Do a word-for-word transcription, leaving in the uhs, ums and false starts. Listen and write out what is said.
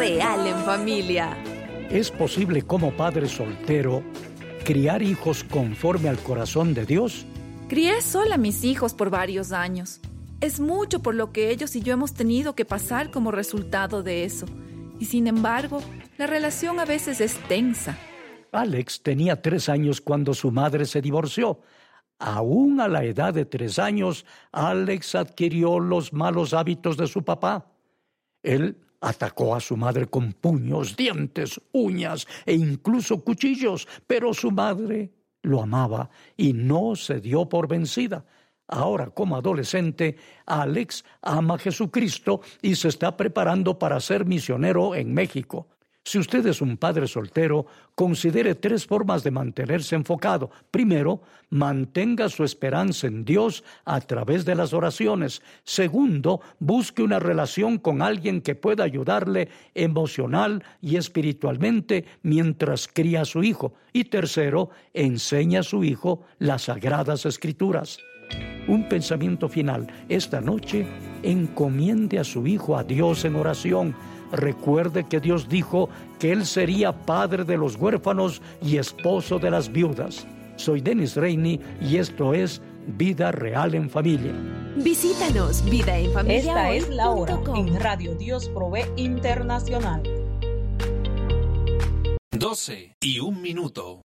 real en familia. ¿Es posible como padre soltero criar hijos conforme al corazón de Dios? Crié sola a mis hijos por varios años. Es mucho por lo que ellos y yo hemos tenido que pasar como resultado de eso. Y sin embargo, la relación a veces es tensa. Alex tenía tres años cuando su madre se divorció. Aún a la edad de tres años, Alex adquirió los malos hábitos de su papá. Él atacó a su madre con puños, dientes, uñas e incluso cuchillos, pero su madre lo amaba y no se dio por vencida. Ahora, como adolescente, Alex ama a Jesucristo y se está preparando para ser misionero en México. Si usted es un padre soltero, considere tres formas de mantenerse enfocado. Primero, mantenga su esperanza en Dios a través de las oraciones. Segundo, busque una relación con alguien que pueda ayudarle emocional y espiritualmente mientras cría a su hijo. Y tercero, enseñe a su hijo las Sagradas Escrituras. Un pensamiento final. Esta noche, encomiende a su hijo a Dios en oración. Recuerde que Dios dijo que Él sería padre de los huérfanos y esposo de las viudas. Soy Dennis Rainey y esto es Vida Real en Familia. Visítanos, vida en familia. Esta es la hora en Radio Dios Provee Internacional. doce y un minuto.